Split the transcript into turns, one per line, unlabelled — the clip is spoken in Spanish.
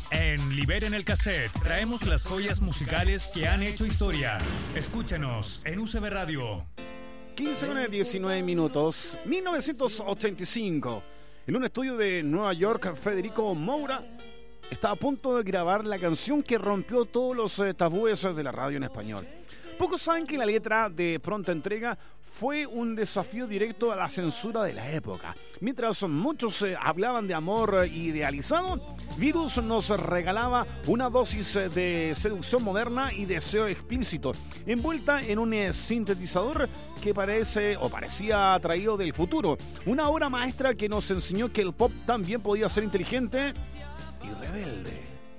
En Liberen el Cassette traemos las joyas musicales que han hecho historia. Escúchanos en UCB Radio.
15:19 minutos, 1985. En un estudio de Nueva York, Federico Moura está a punto de grabar la canción que rompió todos los tabúes de la radio en español. Pocos saben que la letra de Pronta Entrega fue un desafío directo a la censura de la época. Mientras muchos hablaban de amor idealizado, Virus nos regalaba una dosis de seducción moderna y deseo explícito, envuelta en un sintetizador que parecía traído del futuro. Una obra maestra que nos enseñó que el pop también podía ser inteligente y rebelde.